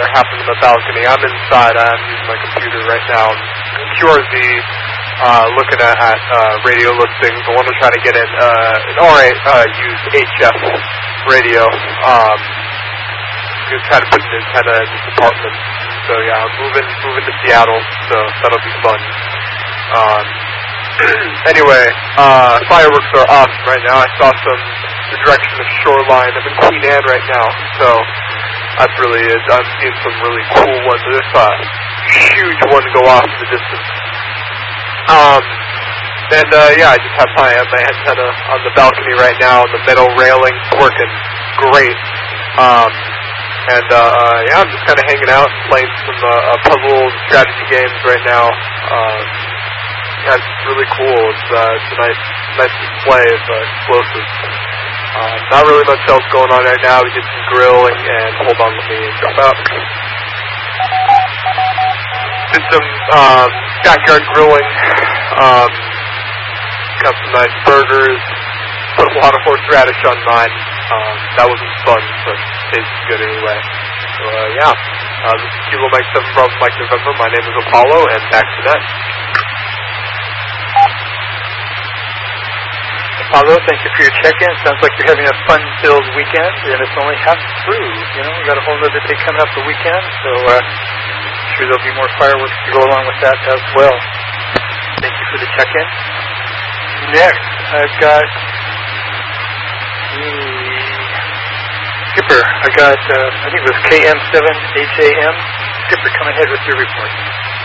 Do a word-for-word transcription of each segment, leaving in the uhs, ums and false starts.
other half of the balcony. I'm inside. I'm using my computer right now. Q R Z, uh, looking at, at uh, radio listings. I want to try to get in uh, an R A uh, used H F radio. Um, I'm going to try to put an antenna in this apartment. So yeah, I'm moving, moving to Seattle, so that'll be fun. Um, anyway, uh, fireworks are off right now. I saw some the direction of Shoreline. I'm in Queen Anne right now, so that's really it. I'm seeing some really cool ones. There's a huge one go off in the distance. Um, and uh, yeah, I just have my, my antenna on the balcony right now, on the metal railing, working great. Um, and uh, yeah, I'm just kind of hanging out, playing some uh, puzzle strategy games right now. Um, yeah, it's really cool. It's, uh, it's a nice, nice display of uh, explosives. Uh, not really much else going on right now. We did some grilling, and hold on, let me drop out. Did some um, backyard grilling. Um, got some nice burgers. Put a lot of horseradish on mine. Um, that wasn't fun, but tastes good anyway. So uh, yeah, uh, this is Kilo Mike seven Bravo Mike November. My name is Apollo, and back to that. Apollo, thank you for your check-in. Sounds like you're having a fun-filled weekend, and it's only half through. You know, we got a whole other day coming up the weekend, so uh, I'm sure there'll be more fireworks to go along with that as well. Thank you for the check-in. Next, I've got the Skipper. I got, uh, I think it was K M seven H A M. Skipper, come ahead with your report.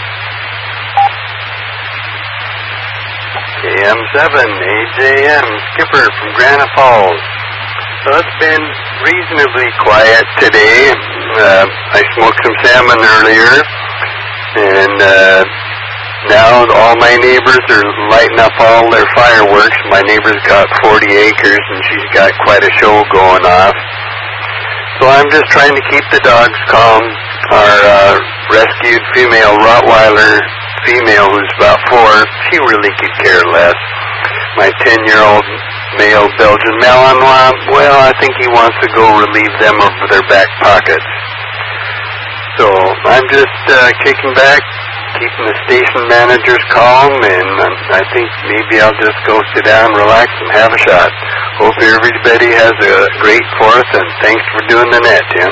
K M seven H A M, Skipper from Granite Falls. So it's been reasonably quiet today. Uh, I smoked some salmon earlier, and uh, now all my neighbors are lighting up all their fireworks. My neighbor's got forty acres, and she's got quite a show going off. So I'm just trying to keep the dogs calm. Our uh, rescued female Rottweiler female, who's about four, she really could care less. My ten-year-old male Belgian Malinois, well, I think he wants to go relieve them of their back pockets. So I'm just uh, kicking back, keeping the station managers calm, and I think maybe I'll just go sit down, relax, and have a shot. Hope everybody has a great fourth, and thanks for doing the net, Tim.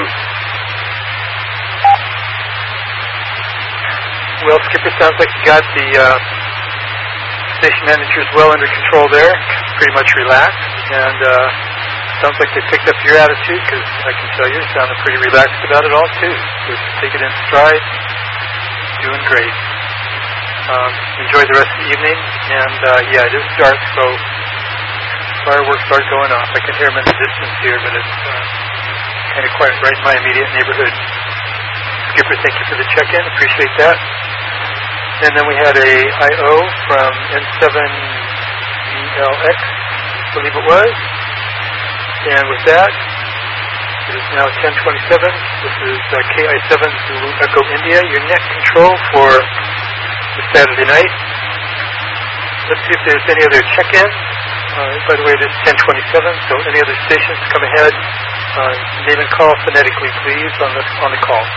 Well, Skipper, sounds like you got the uh, station managers well under control there, pretty much relaxed, and uh, sounds like they picked up your attitude, because I can tell you, you sounded pretty relaxed about it all, too. So just take it in stride, doing great. Um, enjoy the rest of the evening, and uh, yeah, it is dark, so fireworks are going off. I can hear them in the distance here, but it's uh, kind of quiet right in my immediate neighborhood. Skipper, thank you for the check-in. Appreciate that. And then we had a I O from N seven E L X, I believe it was. And with that, it is now ten twenty-seven. This is uh, K I seven Zulu Echo India, your net control for the Saturday night. Let's see if there's any other check-ins. Uh, by the way, it is ten twenty-seven, so any other stations, come ahead. Uh, name and call phonetically, please, on the, on the call.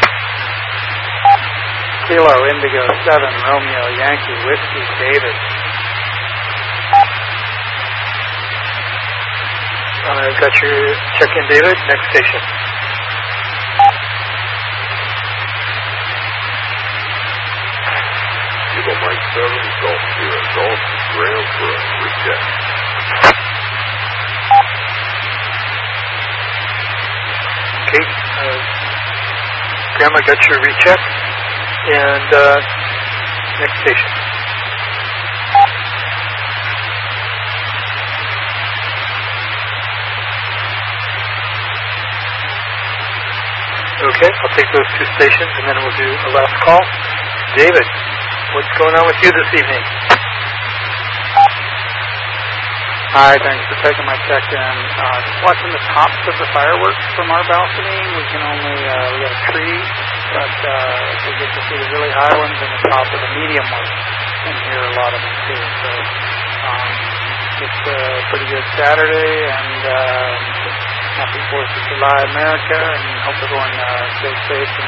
Kilo Indigo seven Romeo Yankee Whiskey David. Uh, got your check-in, David. Next station. Kilo Mike seven Golf Sierra Golf Graham for a recheck. Okay. Uh, Grandma got your recheck. And uh, next station. Okay, I'll take those two stations, and then we'll do a last call. David, what's going on with you this evening? Hi, thanks for taking my check-in. Uh, just watching the tops of the fireworks from our balcony. We can only, uh, we got a tree, but uh, we get to see the really high ones and the top of the medium ones, and hear a lot of them too. So um, it's a pretty good Saturday, and uh, happy fourth of July, America, and hope everyone uh, stays safe. And